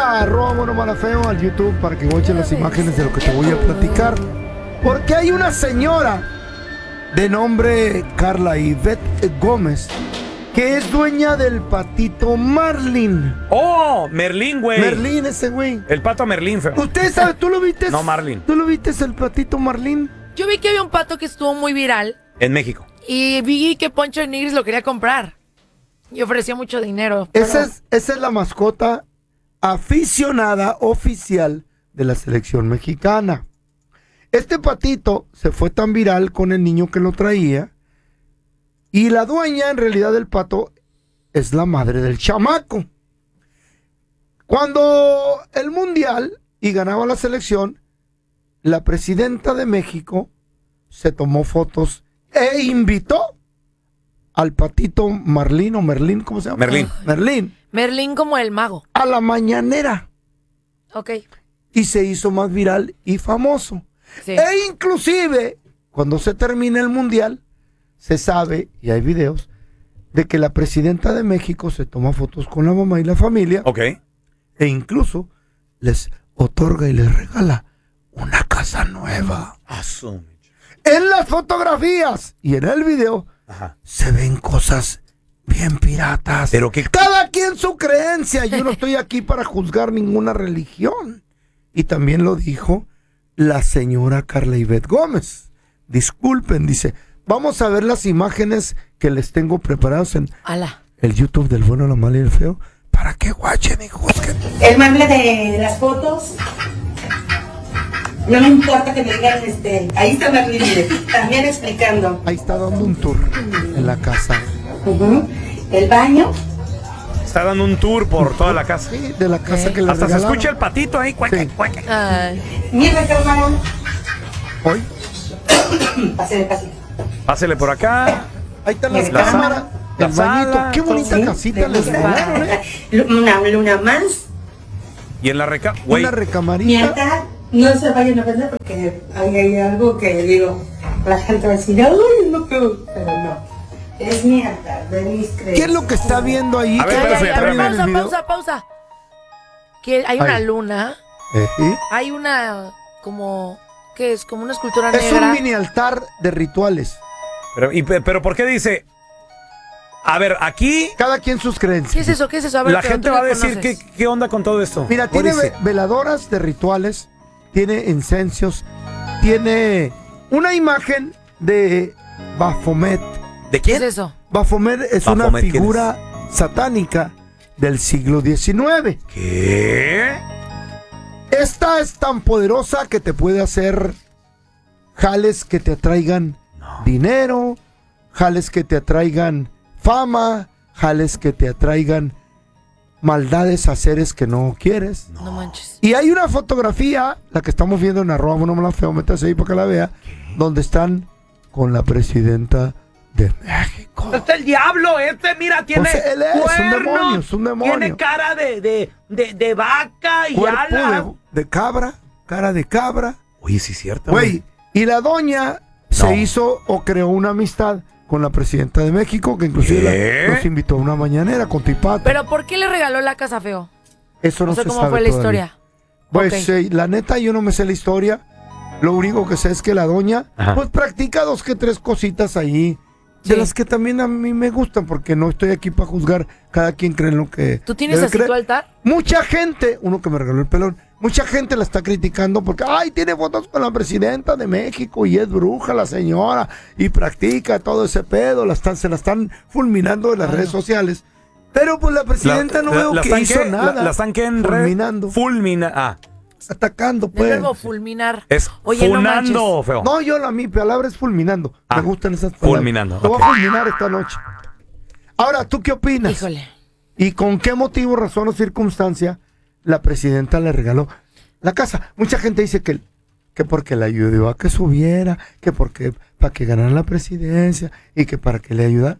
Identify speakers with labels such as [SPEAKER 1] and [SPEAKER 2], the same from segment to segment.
[SPEAKER 1] a @Malafeo al YouTube para que watchen las imágenes de lo que te voy a platicar. Porque hay una señora de nombre Carla Ivette Gómez que es dueña del patito Marlin.
[SPEAKER 2] ¡Oh! Merlín, güey.
[SPEAKER 1] Merlín, ese güey.
[SPEAKER 2] El pato Merlín, feo.
[SPEAKER 1] ¿Usted sabe? ¿Tú lo viste?
[SPEAKER 2] No, Marlin.
[SPEAKER 1] ¿Tú lo viste el patito Marlin?
[SPEAKER 3] Yo vi que había un pato que estuvo muy viral.
[SPEAKER 2] En México.
[SPEAKER 3] Y vi que Poncho Nigris lo quería comprar. Y ofrecía mucho dinero.
[SPEAKER 1] Esa es la mascota aficionada oficial de la selección mexicana. Este patito se fue tan viral con el niño que lo traía. Y la dueña, en realidad, del pato es la madre del chamaco. Cuando el mundial y ganaba la selección, la presidenta de México se tomó fotos e invitó al patito Marlín o Merlín, ¿cómo se llama?
[SPEAKER 2] Merlín.
[SPEAKER 1] Merlín.
[SPEAKER 3] Merlín como el mago.
[SPEAKER 1] A la mañanera.
[SPEAKER 3] Ok.
[SPEAKER 1] Y se hizo más viral y famoso.
[SPEAKER 3] Sí.
[SPEAKER 1] E inclusive, cuando se termina el mundial, se sabe, y hay videos, de que la presidenta de México se toma fotos con la mamá y la familia.
[SPEAKER 2] Ok.
[SPEAKER 1] E incluso les otorga y les regala una casa nueva. En las fotografías y en el video se ven cosas bien piratas.
[SPEAKER 2] Pero que
[SPEAKER 1] cada quien su creencia. Yo no estoy aquí para juzgar ninguna religión. Y también lo dijo la señora Carla Ivette Gómez. Disculpen, dice, vamos a ver las imágenes que les tengo preparados en el YouTube del bueno, la mala y el feo, para que guachen y juzguen.
[SPEAKER 4] El mame de las fotos, no me importa que me digan, ahí está Merlín, también explicando.
[SPEAKER 1] Ahí está dando un tour en la casa.
[SPEAKER 4] El baño.
[SPEAKER 2] Está dando un tour por toda la casa.
[SPEAKER 1] Sí, de la casa que le
[SPEAKER 2] hasta
[SPEAKER 1] regalaron.
[SPEAKER 2] se escucha el patito ahí. Cueque, cueque.
[SPEAKER 4] Mi recámara.
[SPEAKER 1] Hoy.
[SPEAKER 2] Pásele por acá.
[SPEAKER 1] Ahí está la cámara, el bañito. Qué bonita casita les regalaron,
[SPEAKER 4] Una luna más.
[SPEAKER 2] Y en la
[SPEAKER 1] una recamarita.
[SPEAKER 4] Mi altar, no se vayan a perder porque hay algo que digo, la gente va a decir, ay, no creo, pero no. Es mi altar, de mis creencias.
[SPEAKER 1] ¿Qué es lo que está viendo ahí?
[SPEAKER 2] A ver,
[SPEAKER 3] pausa. Que hay una luna.
[SPEAKER 1] ¿Sí?
[SPEAKER 3] Hay una como... ¿Qué es? Como una escultura
[SPEAKER 1] Es
[SPEAKER 3] negra.
[SPEAKER 1] un mini altar de rituales.
[SPEAKER 2] Pero ¿por qué dice? A ver, aquí...
[SPEAKER 1] Cada quien sus creencias.
[SPEAKER 3] ¿Qué es eso? ¿Qué es eso? A ver,
[SPEAKER 2] la gente va a decir ¿qué onda con todo esto?
[SPEAKER 1] Mira, tiene veladoras de rituales, tiene incensos, tiene una imagen de Baphomet.
[SPEAKER 2] ¿De quién?
[SPEAKER 3] ¿Qué es eso?
[SPEAKER 1] Baphomet es una figura satánica del siglo XIX.
[SPEAKER 2] ¿Qué?
[SPEAKER 1] Esta es tan poderosa que te puede hacer jales que te atraigan dinero, jales que te atraigan fama, jales que te atraigan maldades a seres que no quieres.
[SPEAKER 3] No manches.
[SPEAKER 1] Y hay una fotografía, la que estamos viendo en @, métase ahí para que la vea, donde están con la presidenta de México.
[SPEAKER 2] Este es el diablo, mira, tiene
[SPEAKER 1] Pues él es un demonio.
[SPEAKER 2] Tiene cara de vaca y
[SPEAKER 1] cuerpo
[SPEAKER 2] alas.
[SPEAKER 1] de cabra, cara de cabra.
[SPEAKER 2] Oye, sí es cierto.
[SPEAKER 1] Güey, y la doña se hizo o creó una amistad con la presidenta de México, que inclusive nos invitó a una mañanera con Tipato.
[SPEAKER 3] ¿Pero por qué le regaló la casa, feo?
[SPEAKER 1] Eso no se
[SPEAKER 3] cómo
[SPEAKER 1] sabe
[SPEAKER 3] fue la
[SPEAKER 1] todavía.
[SPEAKER 3] historia.
[SPEAKER 1] Pues la neta yo no me sé la historia. Lo único que sé es que la doña pues practica 2 que 3 cositas ahí. De las que también a mí me gustan, porque no estoy aquí para juzgar. Cada quien cree en lo que
[SPEAKER 3] ¿Tú tienes así tu altar?
[SPEAKER 1] Mucha gente, uno que me regaló el pelón, mucha gente la está criticando porque, ay, tiene fotos con la presidenta de México y es bruja la señora y practica todo ese pedo, se la están fulminando en las redes sociales. Pero pues la presidenta no veo que hizo nada.
[SPEAKER 2] La están que en
[SPEAKER 1] fulminando. Atacando, pues.
[SPEAKER 3] El verbo fulminar.
[SPEAKER 2] Es fulminando, feo.
[SPEAKER 1] No, mi palabra es fulminando. Me gustan esas palabras.
[SPEAKER 2] Fulminando.
[SPEAKER 1] Te voy a fulminar esta noche. Ahora, ¿tú qué opinas?
[SPEAKER 3] Híjole.
[SPEAKER 1] ¿Y con qué motivo, razón o circunstancia la presidenta le regaló la casa? Mucha gente dice que porque le ayudó a que subiera, que porque para que ganara la presidencia y que para que le ayudara.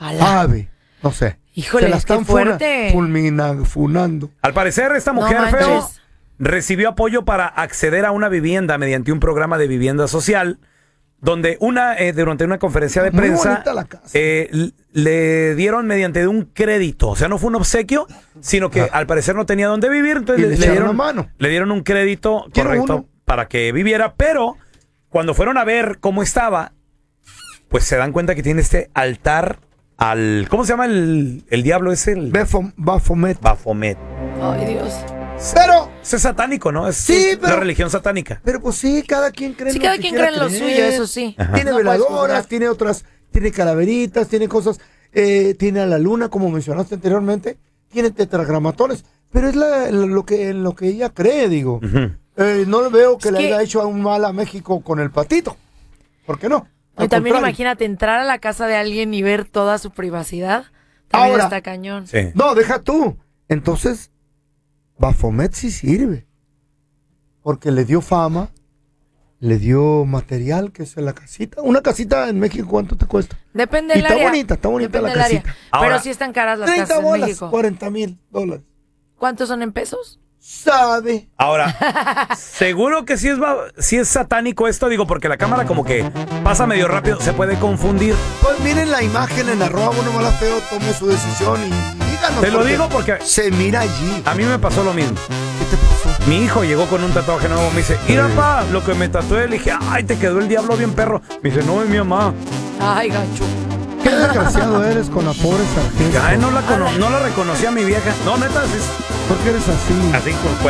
[SPEAKER 1] No sé.
[SPEAKER 3] Híjole,
[SPEAKER 1] se la están
[SPEAKER 3] qué fuerte.
[SPEAKER 1] funando.
[SPEAKER 2] Al parecer, esta mujer, feo, recibió apoyo para acceder a una vivienda mediante un programa de vivienda social donde durante una conferencia de
[SPEAKER 1] Muy
[SPEAKER 2] prensa
[SPEAKER 1] bonita la casa.
[SPEAKER 2] le dieron mediante un crédito. O sea, no fue un obsequio, sino que al parecer no tenía dónde vivir. Entonces
[SPEAKER 1] Y le echaron la mano.
[SPEAKER 2] le dieron un crédito
[SPEAKER 1] Quiero
[SPEAKER 2] correcto
[SPEAKER 1] uno.
[SPEAKER 2] para que viviera. Pero cuando fueron a ver cómo estaba, pues se dan cuenta que tiene este altar al... ¿Cómo se llama el diablo ese? El
[SPEAKER 1] Baphomet.
[SPEAKER 2] Baphomet.
[SPEAKER 3] Ay, Dios.
[SPEAKER 1] Pero,
[SPEAKER 2] Es satánico, ¿no? Es
[SPEAKER 1] Sí, pero-
[SPEAKER 2] la religión satánica.
[SPEAKER 1] pero pues sí, cada quien cree
[SPEAKER 3] Sí,
[SPEAKER 1] en lo
[SPEAKER 3] cada
[SPEAKER 1] que
[SPEAKER 3] quien
[SPEAKER 1] quiera
[SPEAKER 3] cree en lo
[SPEAKER 1] creer.
[SPEAKER 3] suyo, eso sí.
[SPEAKER 1] Tiene
[SPEAKER 3] No puedes
[SPEAKER 1] veladoras,
[SPEAKER 3] juzgar.
[SPEAKER 1] tiene otras, tiene calaveritas, tiene cosas, tiene a la luna, como mencionaste anteriormente, tiene tetragramatones, pero es lo que ella cree, digo.
[SPEAKER 2] Ujú.
[SPEAKER 1] No le veo que
[SPEAKER 3] Es
[SPEAKER 1] le
[SPEAKER 3] que-
[SPEAKER 1] haya hecho aún mal a México con el patito. ¿Por qué no?
[SPEAKER 3] Y
[SPEAKER 1] Al
[SPEAKER 3] también
[SPEAKER 1] contrario.
[SPEAKER 3] imagínate entrar a la casa de alguien y ver toda su privacidad. También
[SPEAKER 1] Ahora-
[SPEAKER 3] está cañón.
[SPEAKER 2] Sí.
[SPEAKER 1] No, deja tú. Entonces, Baphomet sí sirve. Porque le dio fama, le dio material, que es la casita. Una casita en México, ¿cuánto te cuesta?
[SPEAKER 3] Depende
[SPEAKER 1] Y
[SPEAKER 3] del
[SPEAKER 1] está
[SPEAKER 3] área.
[SPEAKER 1] bonita
[SPEAKER 3] Depende
[SPEAKER 1] la
[SPEAKER 3] del área.
[SPEAKER 1] casita.
[SPEAKER 2] Ahora,
[SPEAKER 3] Pero sí están caras las
[SPEAKER 1] 30
[SPEAKER 3] casas en
[SPEAKER 1] bolas,
[SPEAKER 3] México.
[SPEAKER 1] $40,000.
[SPEAKER 3] ¿Cuántos son en pesos?
[SPEAKER 1] Sabe.
[SPEAKER 2] Ahora, seguro que sí es satánico esto, digo, porque la cámara como que pasa medio rápido, se puede confundir.
[SPEAKER 1] Pues miren la imagen en @unomala_feo, tome su decisión y díganos.
[SPEAKER 2] Te lo digo porque
[SPEAKER 1] se mira allí.
[SPEAKER 2] a mí me pasó lo mismo.
[SPEAKER 1] ¿Qué te pasó?
[SPEAKER 2] Mi hijo llegó con un tatuaje nuevo, me dice, mira, pa, lo que me tatué. Le dije, ay, te quedó el diablo bien perro. Me dice, no, es mi mamá.
[SPEAKER 3] Ay, gacho.
[SPEAKER 1] Qué desgraciado eres con la pobre sargento.
[SPEAKER 2] Ay, no la reconocí a mi vieja. No, neta,
[SPEAKER 1] ¿Por qué eres así?
[SPEAKER 2] así con